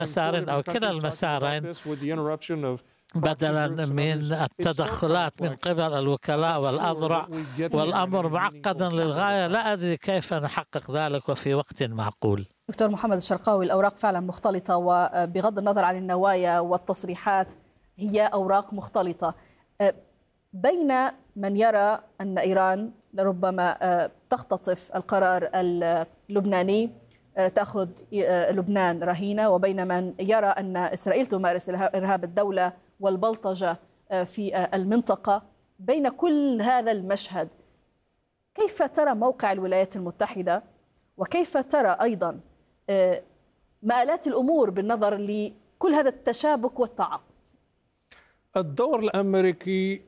مسار أو كلا المسارين بدلا من التدخلات من قبل الوكلاء والأذرع، والأمر معقد للغاية. لا أدري كيف نحقق ذلك وفي وقت معقول. دكتور محمد الشرقاوي، الأوراق فعلا مختلطة، وبغض النظر عن النوايا والتصريحات هي أوراق مختلطة. بين من يرى أن إيران ربما تختطف القرار اللبناني، تأخذ لبنان رهينة، وبين من يرى أن إسرائيل تمارس إرهاب الدولة والبلطجة في المنطقة. بين كل هذا المشهد كيف ترى موقع الولايات المتحدة، وكيف ترى أيضا مآلات الأمور بالنظر لكل هذا التشابك والتعاقد؟ الدور الأمريكي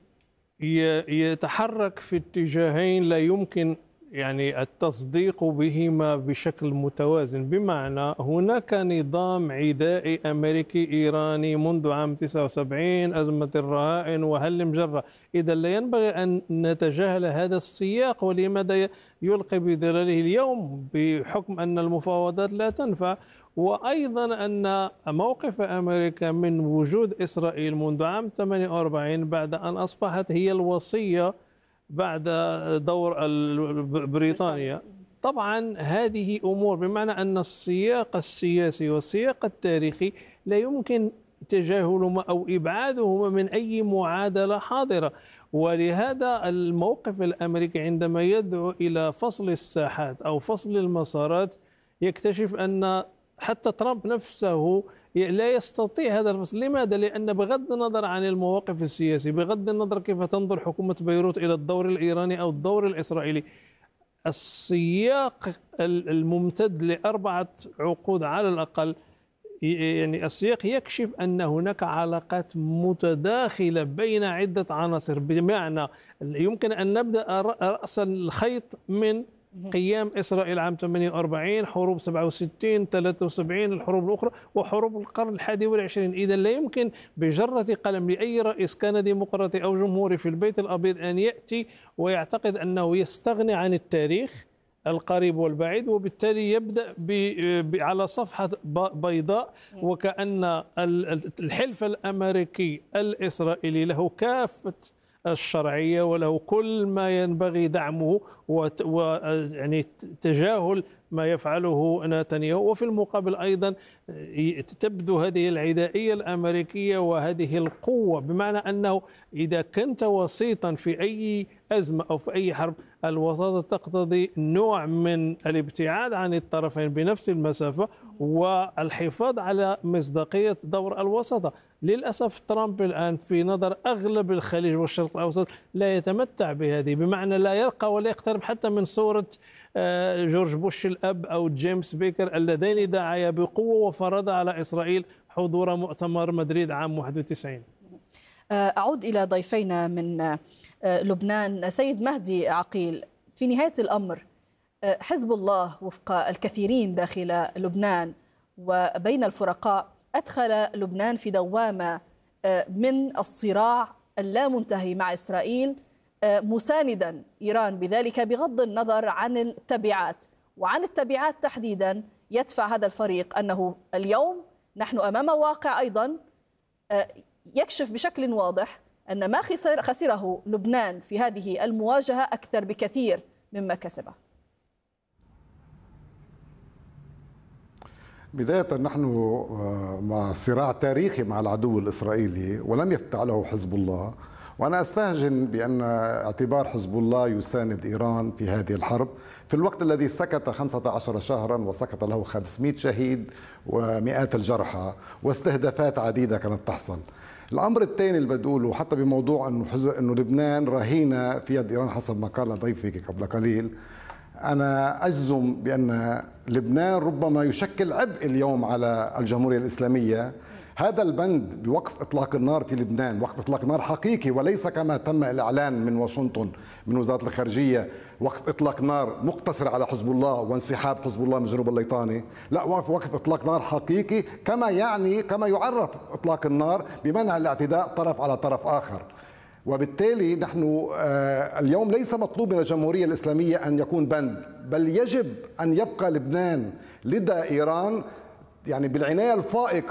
يتحرك في اتجاهين لا يمكن التصديق بهما بشكل متوازن، بمعنى هناك نظام عدائي أمريكي إيراني منذ عام 79، أزمة الرهائن وهل مجرة. إذا لا ينبغي أن نتجاهل هذا السياق، ولماذا يلقي بظلاله اليوم بحكم أن المفاوضات لا تنفع، وأيضا أن موقف أمريكا من وجود إسرائيل منذ عام 48 بعد أن أصبحت هي الوصية بعد دور بريطانيا. طبعا هذه أمور، بمعنى أن السياق السياسي والسياق التاريخي لا يمكن تجاهلهما أو إبعادهما من أي معادلة حاضرة. ولهذا الموقف الأمريكي عندما يدعو إلى فصل الساحات أو فصل المسارات يكتشف أن حتى ترامب نفسه لا يستطيع هذا الفصل. لماذا؟ لأن بغض النظر عن المواقف السياسية، بغض النظر كيف تنظر حكومة بيروت إلى الدور الإيراني أو الدور الإسرائيلي، السياق الممتد ل4 عقود على الأقل، السياق يكشف أن هناك علاقات متداخلة بين عدة عناصر. بمعنى يمكن أن نبدأ رأس الخيط من قيام إسرائيل عام 48، حروب 67 73 الحروب الأخرى، وحروب القرن ال21. إذا لا يمكن بجرة قلم لأي رئيس كان ديمقراطي أو جمهوري في البيت الأبيض أن يأتي ويعتقد أنه يستغني عن التاريخ القريب والبعيد، وبالتالي يبدأ على صفحة بيضاء، وكأن الحلف الأمريكي الإسرائيلي له كافة الشرعية وله كل ما ينبغي دعمه، تجاهل ما يفعله نتنياهو. وفي المقابل أيضا تبدو هذه العدائية الأمريكية وهذه القوة، بمعنى أنه إذا كنت وسيطا في أي أزمة أو في أي حرب، الوساطة تقتضي نوع من الابتعاد عن الطرفين بنفس المسافة والحفاظ على مصداقية دور الوساطة. للأسف ترامب الآن في نظر أغلب الخليج والشرق الأوسط لا يتمتع بهذه، بمعنى لا يرقى ولا يقترب حتى من صورة جورج بوش الأب أو جيمس بيكر اللذين دعايا بقوة وفرضا على إسرائيل حضور مؤتمر مدريد عام 91. أعود إلى ضيفينا من لبنان. سيد مهدي عقيل، في نهاية الأمر حزب الله وفق الكثيرين داخل لبنان وبين الفرقاء أدخل لبنان في دوامة من الصراع اللامنتهي مع إسرائيل، مساندا إيران بذلك بغض النظر عن التبعات. وعن التبعات تحديدا يدفع هذا الفريق أنه اليوم نحن أمام واقع أيضا يكشف بشكل واضح أن ما خسره لبنان في هذه المواجهة أكثر بكثير مما كسبه. بداية نحن مع صراع تاريخي مع العدو الإسرائيلي ولم يفتعله حزب الله، وأنا أستهجن بأن اعتبار حزب الله يساند إيران في هذه الحرب في الوقت الذي سكت 15 شهرا وسكت له 500 شهيد ومئات الجرحى واستهدافات عديدة كانت تحصل. الأمر الثاني اللي بدي أقوله حتى بموضوع أنه لبنان رهينة في يد إيران حسب ما قال ضيفك قبل قليل، أنا أجزم بأن لبنان ربما يشكل عبء اليوم على الجمهورية الإسلامية. هذا البند بوقف إطلاق النار في لبنان، وقف إطلاق نار حقيقي وليس كما تم الإعلان من واشنطن من وزارة الخارجية، وقف إطلاق نار مقتصر على حزب الله وانسحاب حزب الله من جنوب الليطاني، لا، وقف إطلاق نار حقيقي كما يعرف إطلاق النار بمنع الاعتداء طرف على طرف آخر. وبالتالي نحن اليوم ليس مطلوب من الجمهورية الإسلامية أن يكون بند، بل يجب أن يبقى لبنان لدى إيران بالعناية الفائقة